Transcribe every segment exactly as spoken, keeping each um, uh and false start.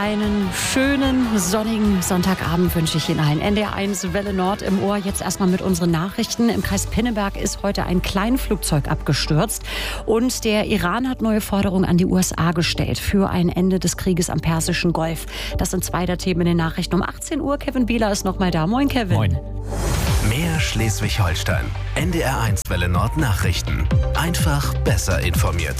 Einen schönen, sonnigen Sonntagabend wünsche ich Ihnen allen. N D R eins Welle Nord im Ohr. Jetzt erstmal mit unseren Nachrichten. Im Kreis Pinneberg ist heute ein Kleinflugzeug abgestürzt. Und der Iran hat neue Forderungen an die U S A gestellt für ein Ende des Krieges am Persischen Golf. Das sind zwei der Themen in den Nachrichten. Um achtzehn Uhr. Kevin Bieler ist noch mal da. Moin, Kevin. Moin. Mehr Schleswig-Holstein. N D R eins Welle Nord Nachrichten. Einfach besser informiert.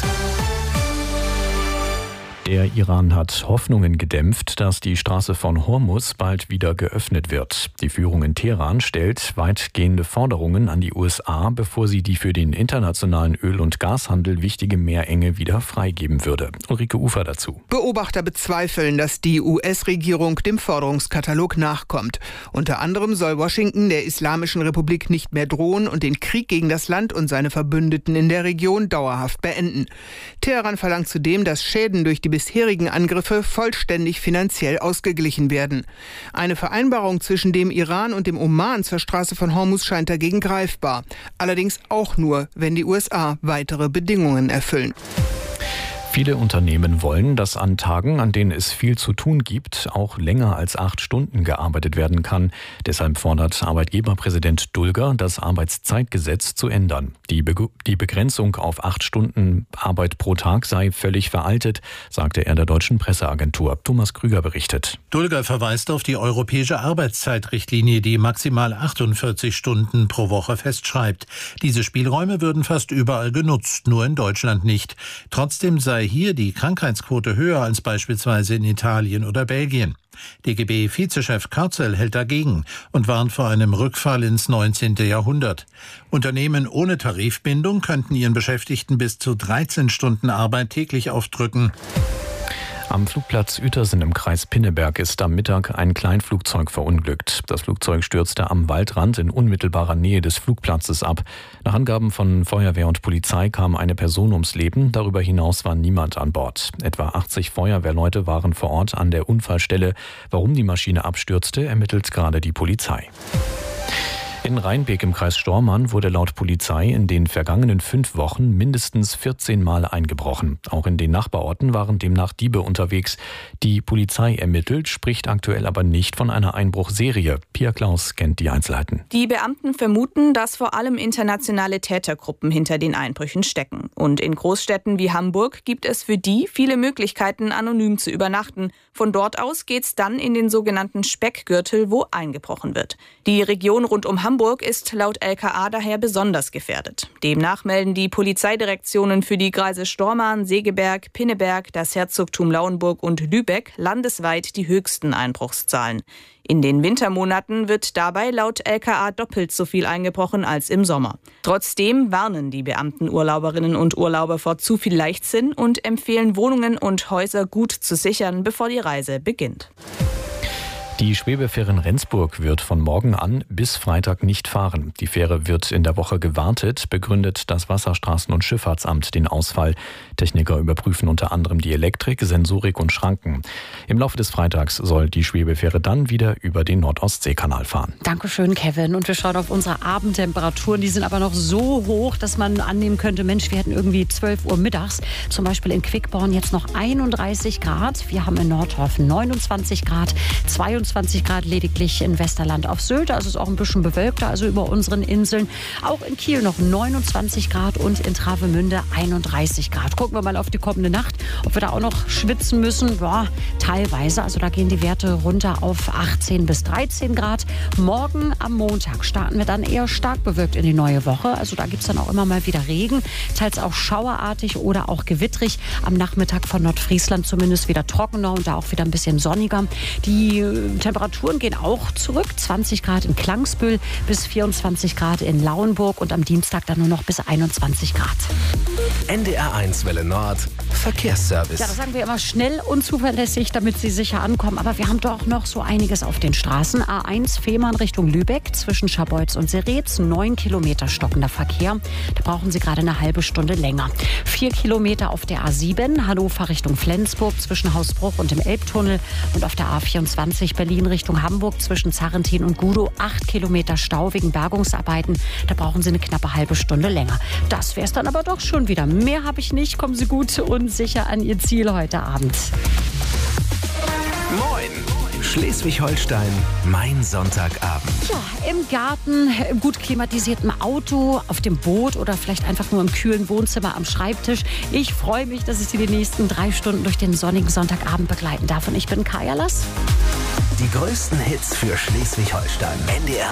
Der Iran hat Hoffnungen gedämpft, dass die Straße von Hormuz bald wieder geöffnet wird. Die Führung in Teheran stellt weitgehende Forderungen an die U S A, bevor sie die für den internationalen Öl- und Gashandel wichtige Meerenge wieder freigeben würde. Ulrike Ufer dazu. Beobachter bezweifeln, dass die U S-Regierung dem Forderungskatalog nachkommt. Unter anderem soll Washington der Islamischen Republik nicht mehr drohen und den Krieg gegen das Land und seine Verbündeten in der Region dauerhaft beenden. Teheran verlangt zudem, dass Schäden durch die bisherigen Angriffe vollständig finanziell ausgeglichen werden. Eine Vereinbarung zwischen dem Iran und dem Oman zur Straße von Hormuz scheint dagegen greifbar. Allerdings auch nur, wenn die U S A weitere Bedingungen erfüllen. Viele Unternehmen wollen, dass an Tagen, an denen es viel zu tun gibt, auch länger als acht Stunden gearbeitet werden kann. Deshalb fordert Arbeitgeberpräsident Dulger, das Arbeitszeitgesetz zu ändern. Die, Be- die Begrenzung auf acht Stunden Arbeit pro Tag sei völlig veraltet, sagte er der deutschen Presseagentur. Thomas Krüger berichtet. Dulger verweist auf die europäische Arbeitszeitrichtlinie, die maximal achtundvierzig Stunden pro Woche festschreibt. Diese Spielräume würden fast überall genutzt, nur in Deutschland nicht. Trotzdem sei hier die Krankheitsquote höher als beispielsweise in Italien oder Belgien. D G B-Vizechef Karzel hält dagegen und warnt vor einem Rückfall ins neunzehnten Jahrhundert. Unternehmen ohne Tarifbindung könnten ihren Beschäftigten bis zu dreizehn Stunden Arbeit täglich aufdrücken. Am Flugplatz Uetersen im Kreis Pinneberg ist am Mittag ein Kleinflugzeug verunglückt. Das Flugzeug stürzte am Waldrand in unmittelbarer Nähe des Flugplatzes ab. Nach Angaben von Feuerwehr und Polizei kam eine Person ums Leben. Darüber hinaus war niemand an Bord. Etwa achtzig Feuerwehrleute waren vor Ort an der Unfallstelle. Warum die Maschine abstürzte, ermittelt gerade die Polizei. In Rheinbeek im Kreis Stormarn wurde laut Polizei in den vergangenen fünf Wochen mindestens vierzehn Mal eingebrochen. Auch in den Nachbarorten waren demnach Diebe unterwegs. Die Polizei ermittelt, spricht aktuell aber nicht von einer Einbruchserie. Pia Klaus kennt die Einzelheiten. Die Beamten vermuten, dass vor allem internationale Tätergruppen hinter den Einbrüchen stecken. Und in Großstädten wie Hamburg gibt es für die viele Möglichkeiten, anonym zu übernachten. Von dort aus geht's dann in den sogenannten Speckgürtel, wo eingebrochen wird. Die Region rund um Hamburg Hamburg ist laut L K A daher besonders gefährdet. Demnach melden die Polizeidirektionen für die Kreise Stormarn, Segeberg, Pinneberg, das Herzogtum Lauenburg und Lübeck landesweit die höchsten Einbruchszahlen. In den Wintermonaten wird dabei laut L K A doppelt so viel eingebrochen als im Sommer. Trotzdem warnen die Beamten Urlauberinnen und Urlauber vor zu viel Leichtsinn und empfehlen, Wohnungen und Häuser gut zu sichern, bevor die Reise beginnt. Die Schwebefähre in Rendsburg wird von morgen an bis Freitag nicht fahren. Die Fähre wird in der Woche gewartet, begründet das Wasserstraßen- und Schifffahrtsamt den Ausfall. Techniker überprüfen unter anderem die Elektrik, Sensorik und Schranken. Im Laufe des Freitags soll die Schwebefähre dann wieder über den Nord-Ostsee-Kanal fahren. Dankeschön, Kevin. Und wir schauen auf unsere Abendtemperaturen. Die sind aber noch so hoch, dass man annehmen könnte, Mensch, wir hätten irgendwie zwölf Uhr mittags. Zum Beispiel in Quickborn jetzt noch einunddreißig Grad. Wir haben in Nordhof neunundzwanzig Grad, zweiundzwanzig Grad lediglich in Westerland auf Sylt. Also ist auch ein bisschen bewölkter, also über unseren Inseln. Auch in Kiel noch neunundzwanzig Grad und in Travemünde einunddreißig Grad. Gucken wir mal auf die kommende Nacht, ob wir da auch noch schwitzen müssen. Ja, teilweise, also da gehen die Werte runter auf achtzehn bis dreizehn Grad. Morgen am Montag starten wir dann eher stark bewölkt in die neue Woche. Also da gibt es dann auch immer mal wieder Regen, teils auch schauerartig oder auch gewittrig. Am Nachmittag von Nordfriesland zumindest wieder trockener und da auch wieder ein bisschen sonniger. Die Temperaturen gehen auch zurück. zwanzig Grad in Klangsbühl bis vierundzwanzig Grad in Lauenburg und am Dienstag dann nur noch bis einundzwanzig Grad. N D R eins Welle Nord Verkehrsservice. Ja, das sagen wir immer schnell und zuverlässig, damit Sie sicher ankommen. Aber wir haben doch noch so einiges auf den Straßen. A eins Fehmarn Richtung Lübeck zwischen Scharbeutz und Seretz. Neun Kilometer stockender Verkehr. Da brauchen Sie gerade eine halbe Stunde länger. Vier Kilometer auf der A sieben Hannover Richtung Flensburg zwischen Hausbruch und dem Elbtunnel. Und auf der A vierundzwanzig Berlin Richtung Hamburg zwischen Zarrentin und Gudow. Acht Kilometer Stau wegen Bergungsarbeiten. Da brauchen Sie eine knappe halbe Stunde länger. Das wäre es dann aber doch schon wieder. Mehr habe ich nicht. Kommen Sie gut und sicher an Ihr Ziel heute Abend. Schleswig-Holstein, mein Sonntagabend. Ja, im Garten, im gut klimatisierten Auto, auf dem Boot oder vielleicht einfach nur im kühlen Wohnzimmer am Schreibtisch. Ich freue mich, dass ich Sie die nächsten drei Stunden durch den sonnigen Sonntagabend begleiten darf. Und ich bin Kaya Lass. Die größten Hits für Schleswig-Holstein. N D R